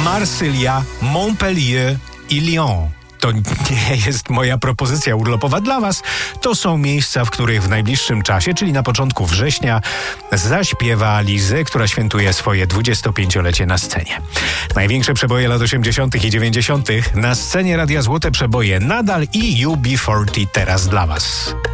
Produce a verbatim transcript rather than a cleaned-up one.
Marsylia, Montpellier i Lyon. To nie jest moja propozycja urlopowa dla Was. To są miejsca, w których w najbliższym czasie, czyli na początku września, zaśpiewa Lizzy, która świętuje swoje dwudziestopięciolecie na scenie. Największe przeboje lat osiemdziesiątych i dziewięćdziesiątych na scenie Radia Złote Przeboje nadal i U B czterdzieści teraz dla Was.